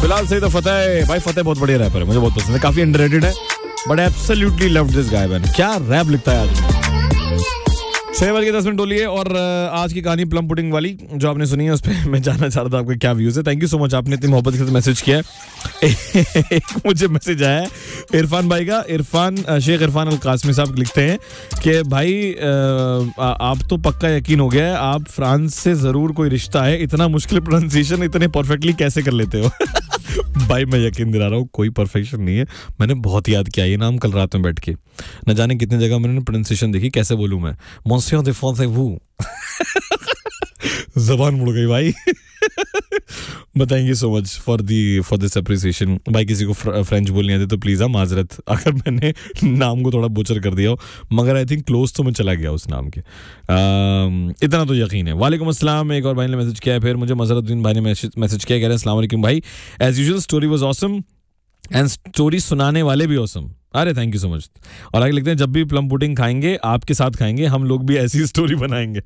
बिलाल सईद फतेह भाई, फतेह बहुत बढ़िया रैपर है, मुझे बहुत पसंद है, काफी अंडररेटेड है, but absolutely loved this guy man. क्या रैप लिखता है आज। 6:10 डोलिए और आज की कहानी प्लम पुडिंग वाली जो आपने सुनी है उस पर मैं जानना चाह रहा था आपके क्या व्यूज है। थैंक यू सो मच, आपने इतनी मोहब्बत के साथ मैसेज किया है। मुझे मैसेज आया है इरफान भाई का, शेख इरफान अल कासमी साहब लिखते हैं कि भाई आप तो पक्का यकीन हो गया है आप फ्रांस से जरूर कोई रिश्ता है, इतना मुश्किल प्रोनाउंसिएशन इतने परफेक्टली कैसे कर लेते हो। भाई मैं यकीन दिला रहा हूँ कोई परफेक्शन नहीं है, मैंने बहुत याद किया ये नाम कल रात में बैठ के, न जाने कितनी जगह मैंने प्रोनाउंसिएशन देखी, कैसे बोलूं मैं मोंसियों दे फॉन्सेवू। जबान मुड़ गई भाई। Thank you so much for this appreciation. भाई किसी को फ्रेंच बोलनी आती तो प्लीज माजरत अगर मैंने नाम को थोड़ा बुचर कर दिया हो, मगर आई थिंक क्लोज तो मैं चला गया उस नाम के, इतना तो यकीन है। वालेकुम अस्सलाम, एक और भाई ने मैसेज किया है, फिर मुझे मजहरुद्दीन भाई ने मैसेज किया, कह रहे हैं अस्सलाम वालेकुम भाई, as usual story was awesome and story सुनाने वाले भी ऑसम। अरे थैंक यू सो मच। और आगे लिखते हैं जब भी प्लम पुडिंग खाएंगे आपके साथ खाएंगे, हम लोग भी ऐसी स्टोरी बनाएंगे।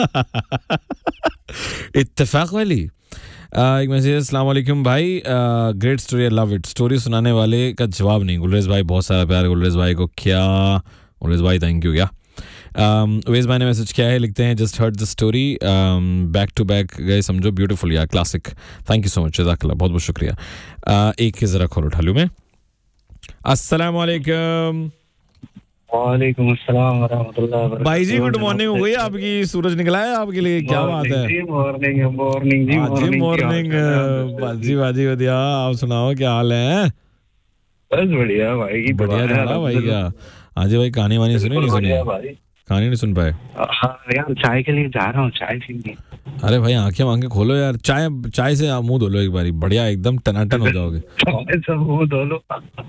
इत्तेफाक वाली। एक मैसेज, अस्सलाम वालेकुम भाई, great story, I love it. Story सुनाने वाले का जवाब नहीं। गुलरेज भाई बहुत सारा प्यार, गुलरेज भाई को क्या, गुलरेज भाई थैंक यू। क्या उवैस भाई ने मैसेज किया है, लिखते हैं just heard the story back to back गए समझो, ब्यूटीफुल यार, classic. Thank you so much, जज़ाकल्लाह, बहुत बहुत शुक्रिया। एक जरा खोल उठा लूँ मैं। अस्सलाम वालेकुम। वालेकुम अस्सलाम वरहमतुल्लाहि वबरकातुहू। भाई जी गुड मॉर्निंग हो गई आपकी, सूरज निकला है आपके लिए, क्या बात है। मॉर्निंग मॉर्निंग जी, मॉर्निंग बाजी बाजी बढ़िया, आप सुनाओ क्या हाल है। बस बढ़िया भाई, बढ़िया जा रहा भाई। क्या आज भाई कहानी वानी सुनी नहीं सुनी, कहानी नहीं सुन पाए। हाँ यार चाय के लिए जा रहा हूँ, चाय पीने। अरे भाई आंखें खोलो यार, चाय से आप मुंह धो लो एक बारी, बढ़िया एकदम टनाटन हो जाओगे। सब मुंह धो लो।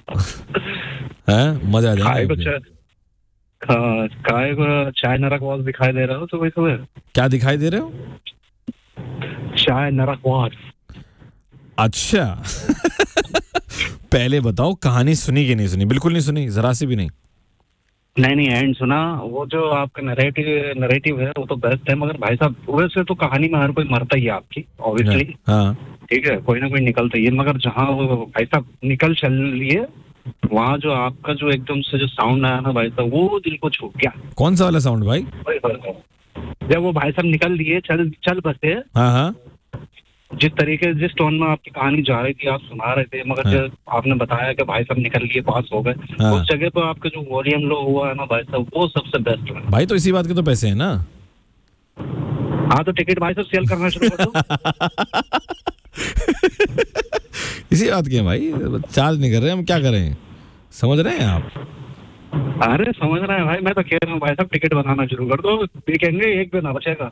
हैं मजा आ जाएगा। काय को चाय नरकवास दिखाई दे रहा हो सुबह सुबह। क्या दिखाई दे रहे हो। चाय नरकवास। अच्छा। पहले बताओ कहानी सुनी कि नहीं सुनी। बिल्कुल नहीं सुनी, जरा सी भी नहीं। नहीं एंड सुना, वो जो आपका नरेटिव है वो तो बेस्ट है, मगर भाई साहब वैसे तो कहानी में हर कोई मरता ही है आपकी, ऑब्वियसली। हाँ ठीक है, कोई ना कोई निकलता ही है, मगर जहाँ वो भाई साहब निकल चल लिए, वहाँ जो आपका जो एकदम से जो साउंड आया ना भाई साहब, वो दिल को छू गया। कौन सा वाला साउंड भाई। जब वो भाई साहब निकल लिए, चल बसे। हाँ। जिस टोन में आपकी कहानी जा रही थी, आप सुना रहे थे, मगर जब आपने बताया कि भाई साहब निकल लिए, पास हो गए, उस जगह पर आपका जो वॉल्यूम लो हुआ है ना भाई साहब, वो सबसे बेस्ट है भाई। तो इसी बात के तो पैसे है ना। हाँ तो टिकट भाई साहब सेल करना शुरू कर दो। इसी बात की भाई, चार्ज नहीं कर रहे हम, क्या करें, समझ रहे हैं आप। अरे समझ रहे हैं भाई, मैं तो कह रहा हूँ भाई साहब टिकट बनाना शुरू कर दो, देखेंगे एक भी ना बचेगा।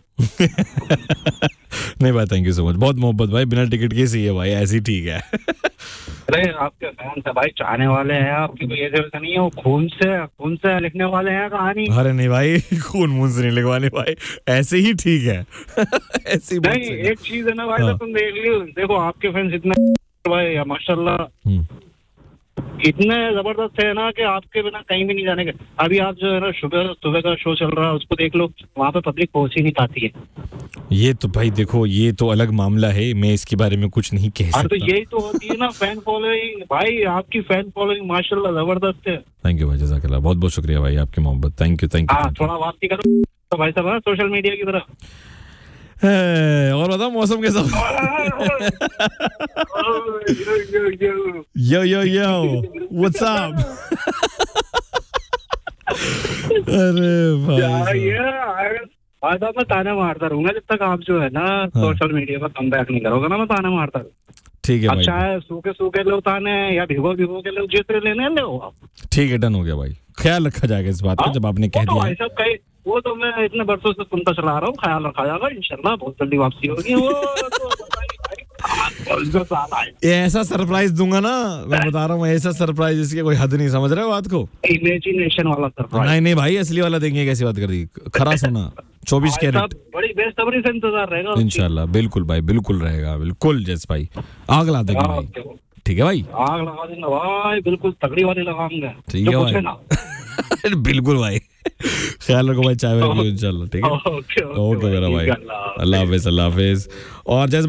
नहीं भाई थैंक यू सो मच, बहुत मोहब्बत भाई, बिना टिकट के सही है भाई, ऐसी ठीक है। अरे आपके फैन से भाई, चाहने वाले हैं आपकी, कोई ऐसे नहीं है, वो खून से लिखने वाले हैं कहानी। अरे नहीं भाई, खून मुंह से नहीं लिखवाने भाई, ऐसे ही ठीक है। ऐसी नहीं एक चीज है ना भाई साहब, तुम देख लियो, देखो आपके फैंस इतना भाई माशाल्लाह इतने जबरदस्त है ना कि आपके बिना कहीं भी नहीं जाने के। अभी आप जो है ना सुबह का शो चल रहा है, उसको देख लो, वहाँ पे पब्लिक पहुंच ही नहीं पाती है। ये तो भाई देखो, ये तो अलग मामला है, मैं इसके बारे में कुछ नहीं कह सकता। तो यही तो होती है ना फैन फॉलोइंग भाई, आपकी फैन फॉलोइंग माशाल्लाह जबरदस्त है। थैंक यू भाई, जज़ाकल्लाह, बहुत बहुत शुक्रिया भाई आपकी मोहब्बत, थैंक यू। थोड़ा वापसी करो तो भाई साहब सोशल मीडिया की तरफ। और बताओ मौसम कैसा। Yo what's up. अरे भाई आज मैं ताना मारता रहूंगा जब तक आप जो है ना सोशल मीडिया पर कम बैक नहीं करोगे ना, मैं ताना मारता रहूंगा। ठीक है भाई, चाहे सूखे लो ताने या भिगो के लो, जितने लेने ले आप। ठीक है, डन हो गया भाई, ख्याल रखा जाएगा इस बात का जब आपने कह दिया। भाई साहब कहीं वो तो मैं इतने बरसों से सुनता चला रहा हूँ, ख्याल रखा जाएगा इंशाल्लाह, बहुत जल्दी वापसी होगी। वो ऐसा सरप्राइज दूंगा ना, मैं बता रहा हूँ, ऐसा सरप्राइज इसकी कोई हद नहीं, समझ रहे हो बात को। इमेजिनेशन वाला सरप्राइज। नहीं भाई, असली वाला देंगे, कैसी बात कर दी, खरा सोना 24 कैरेट। बड़ी बेसब्री से इंतजार रहेगा इंशाल्लाह, बिल्कुल भाई, बिल्कुल रहेगा, बिल्कुल जस भाई, आग ला देंगे भाई। ठीक है भाई, आग लगा देना भाई, बिल्कुल तगड़ी वाली लगाऊंगा। ठीक है भाई। बिल्कुल भाई, ख्याल रखो भाई, चाय इंशाल्लाह। ठीक है, ओके मेरा भाई, अल्लाह हाफिज। और जैसे